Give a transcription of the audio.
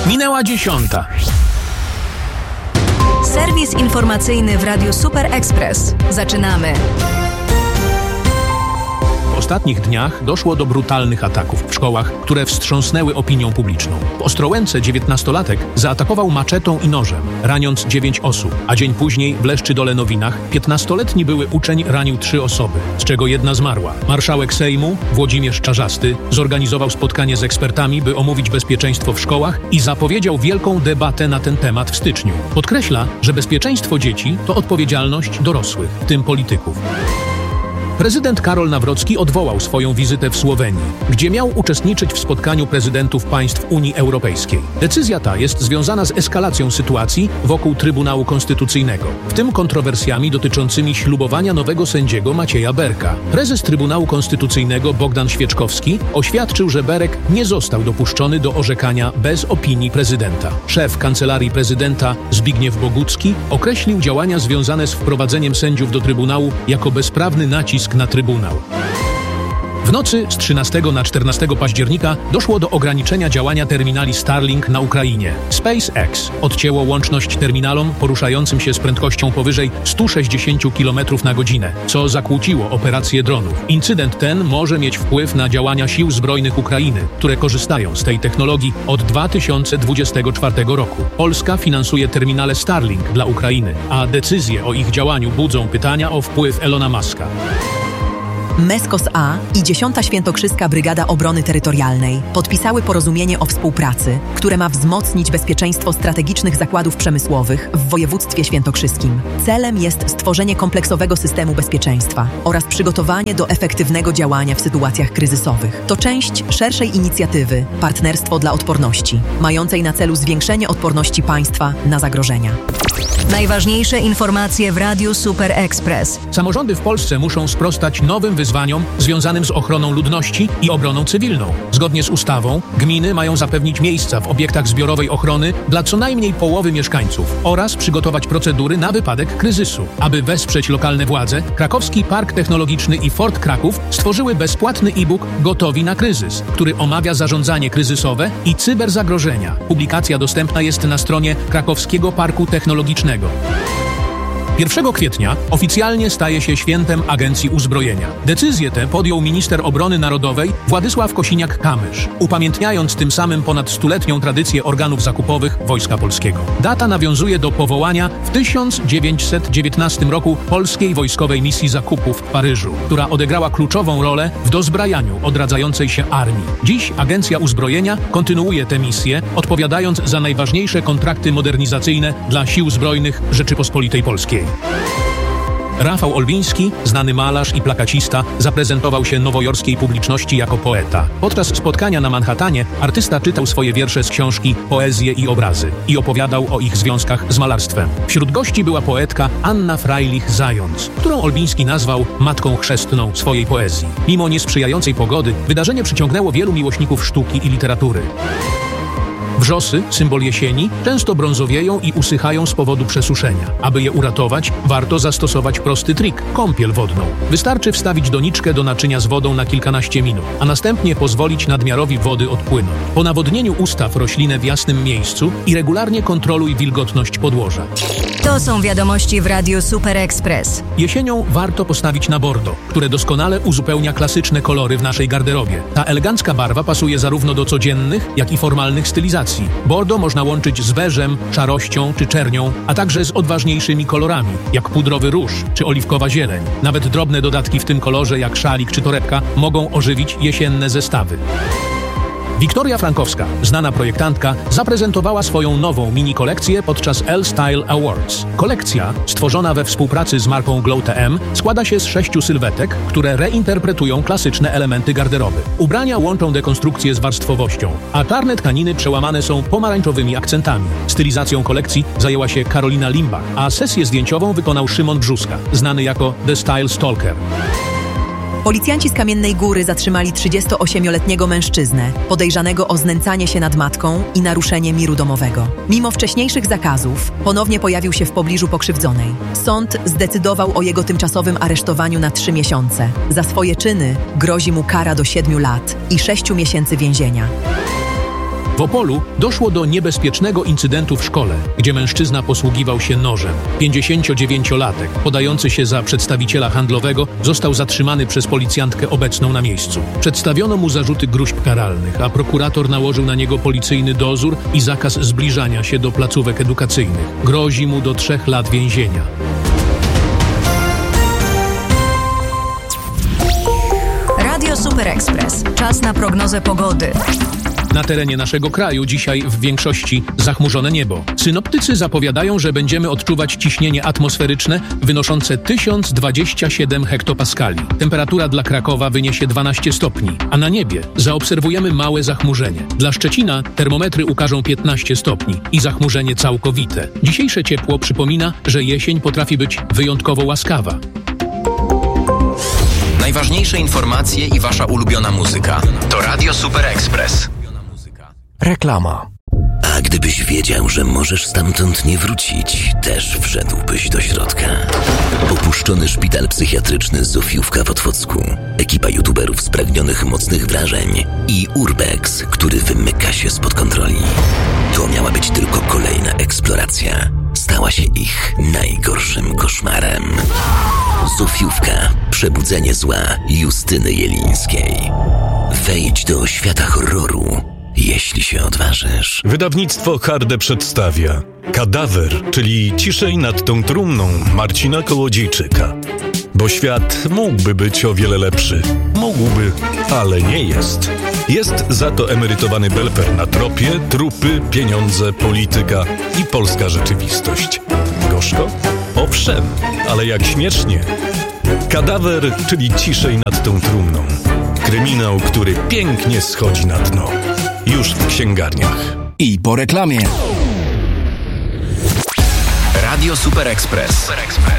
Minęła 10. Serwis informacyjny w Radiu Super Express. Zaczynamy. W ostatnich dniach doszło do brutalnych ataków w szkołach, które wstrząsnęły opinią publiczną. W Ostrołęce 19-latek zaatakował maczetą i nożem, raniąc 9 osób, a dzień później w Leszczydole-Nowinach 15-letni były uczeń ranił 3 osoby, z czego jedna zmarła. Marszałek Sejmu, Włodzimierz Czarzasty, zorganizował spotkanie z ekspertami, by omówić bezpieczeństwo w szkołach i zapowiedział wielką debatę na ten temat w styczniu. Podkreśla, że bezpieczeństwo dzieci to odpowiedzialność dorosłych, w tym polityków. Prezydent Karol Nawrocki odwołał swoją wizytę w Słowenii, gdzie miał uczestniczyć w spotkaniu prezydentów państw Unii Europejskiej. Decyzja ta jest związana z eskalacją sytuacji wokół Trybunału Konstytucyjnego, w tym kontrowersjami dotyczącymi ślubowania nowego sędziego Macieja Berka. Prezes Trybunału Konstytucyjnego Bogdan Świeczkowski oświadczył, że Berek nie został dopuszczony do orzekania bez opinii prezydenta. Szef Kancelarii Prezydenta Zbigniew Bogucki określił działania związane z wprowadzeniem sędziów do Trybunału jako bezprawny nacisk na Trybunał. W nocy z 13 na 14 października doszło do ograniczenia działania terminali Starlink na Ukrainie. SpaceX odcięło łączność terminalom poruszającym się z prędkością powyżej 160 km na godzinę, co zakłóciło operację dronów. Incydent ten może mieć wpływ na działania sił zbrojnych Ukrainy, które korzystają z tej technologii od 2024 roku. Polska finansuje terminale Starlink dla Ukrainy, a decyzje o ich działaniu budzą pytania o wpływ Elona Muska. MESKOS A i 10. Świętokrzyska Brygada Obrony Terytorialnej podpisały porozumienie o współpracy, które ma wzmocnić bezpieczeństwo strategicznych zakładów przemysłowych w województwie świętokrzyskim. Celem jest stworzenie kompleksowego systemu bezpieczeństwa oraz przygotowanie do efektywnego działania w sytuacjach kryzysowych. To część szerszej inicjatywy Partnerstwo dla Odporności, mającej na celu zwiększenie odporności państwa na zagrożenia. Najważniejsze informacje w Radiu Super Express. Samorządy w Polsce muszą sprostać nowym wyzwaniom związanym z ochroną ludności i obroną cywilną. Zgodnie z ustawą gminy mają zapewnić miejsca w obiektach zbiorowej ochrony dla co najmniej połowy mieszkańców oraz przygotować procedury na wypadek kryzysu. Aby wesprzeć lokalne władze, Krakowski Park Technologiczny i Fort Kraków stworzyły bezpłatny e-book Gotowi na kryzys, który omawia zarządzanie kryzysowe i cyberzagrożenia. Publikacja dostępna jest na stronie Krakowskiego Parku Technologicznego. 1 kwietnia oficjalnie staje się świętem Agencji Uzbrojenia. Decyzję tę podjął minister obrony narodowej Władysław Kosiniak-Kamysz, upamiętniając tym samym ponad 100-letnią tradycję organów zakupowych Wojska Polskiego. Data nawiązuje do powołania w 1919 roku Polskiej Wojskowej Misji Zakupów w Paryżu, która odegrała kluczową rolę w dozbrajaniu odradzającej się armii. Dziś Agencja Uzbrojenia kontynuuje tę misję, odpowiadając za najważniejsze kontrakty modernizacyjne dla Sił Zbrojnych Rzeczypospolitej Polskiej. Rafał Olbiński, znany malarz i plakacista, zaprezentował się nowojorskiej publiczności jako poeta. Podczas spotkania na Manhattanie artysta czytał swoje wiersze z książki Poezje i obrazy i opowiadał o ich związkach z malarstwem. Wśród gości była poetka Anna Freilich-Zając, którą Olbiński nazwał matką chrzestną swojej poezji. Mimo niesprzyjającej pogody, wydarzenie przyciągnęło wielu miłośników sztuki i literatury. Wrzosy, symbol jesieni, często brązowieją i usychają z powodu przesuszenia. Aby je uratować, warto zastosować prosty trik – kąpiel wodną. Wystarczy wstawić doniczkę do naczynia z wodą na kilkanaście minut, a następnie pozwolić nadmiarowi wody odpłynąć. Po nawodnieniu ustaw roślinę w jasnym miejscu i regularnie kontroluj wilgotność podłoża. To są wiadomości w Radiu Super Express. Jesienią warto postawić na bordo, które doskonale uzupełnia klasyczne kolory w naszej garderobie. Ta elegancka barwa pasuje zarówno do codziennych, jak i formalnych stylizacji. Bordo można łączyć z beżem, szarością czy czernią, a także z odważniejszymi kolorami, jak pudrowy róż czy oliwkowa zieleń. Nawet drobne dodatki w tym kolorze, jak szalik czy torebka, mogą ożywić jesienne zestawy. Wiktoria Frankowska, znana projektantka, zaprezentowała swoją nową mini-kolekcję podczas L-Style Awards. Kolekcja, stworzona we współpracy z marką Glow TM, składa się z 6 sylwetek, które reinterpretują klasyczne elementy garderoby. Ubrania łączą dekonstrukcję z warstwowością, a czarne tkaniny przełamane są pomarańczowymi akcentami. Stylizacją kolekcji zajęła się Karolina Limbach, a sesję zdjęciową wykonał Szymon Brzuska, znany jako The Style Stalker. Policjanci z Kamiennej Góry zatrzymali 38-letniego mężczyznę, podejrzanego o znęcanie się nad matką i naruszenie miru domowego. Mimo wcześniejszych zakazów, ponownie pojawił się w pobliżu pokrzywdzonej. Sąd zdecydował o jego tymczasowym aresztowaniu na 3 miesiące. Za swoje czyny grozi mu kara do 7 lat i 6 miesięcy więzienia. W Opolu doszło do niebezpiecznego incydentu w szkole, gdzie mężczyzna posługiwał się nożem. 59-latek, podający się za przedstawiciela handlowego, został zatrzymany przez policjantkę obecną na miejscu. Przedstawiono mu zarzuty gróźb karalnych, a prokurator nałożył na niego policyjny dozór i zakaz zbliżania się do placówek edukacyjnych. Grozi mu do 3 lat więzienia. Radio Super Express. Czas na prognozę pogody. Na terenie naszego kraju dzisiaj w większości zachmurzone niebo. Synoptycy zapowiadają, że będziemy odczuwać ciśnienie atmosferyczne wynoszące 1027 hektopaskali. Temperatura dla Krakowa wyniesie 12 stopni, a na niebie zaobserwujemy małe zachmurzenie. Dla Szczecina termometry ukażą 15 stopni i zachmurzenie całkowite. Dzisiejsze ciepło przypomina, że jesień potrafi być wyjątkowo łaskawa. Najważniejsze informacje i wasza ulubiona muzyka to Radio Super Express. Reklama. A gdybyś wiedział, że możesz stamtąd nie wrócić, też wszedłbyś do środka. Opuszczony szpital psychiatryczny Zofiówka w Otwocku, ekipa youtuberów spragnionych mocnych wrażeń i Urbex, który wymyka się spod kontroli. To miała być tylko kolejna eksploracja. Stała się ich najgorszym koszmarem. Zofiówka. Przebudzenie zła Justyny Jelińskiej. Wejdź do świata horroru, jeśli się odważysz. Wydawnictwo Harde przedstawia Kadawer, czyli Ciszej nad tą trumną Marcina Kołodziejczyka. Bo świat mógłby być o wiele lepszy. Mógłby, ale nie jest. Jest za to emerytowany belper na tropie, trupy, pieniądze, polityka i polska rzeczywistość. Gorzko? Owszem, ale jak śmiesznie. Kadawer, czyli Ciszej nad tą trumną. Kryminał, który pięknie schodzi na dno. Już w księgarniach. I po reklamie. Radio Super Express.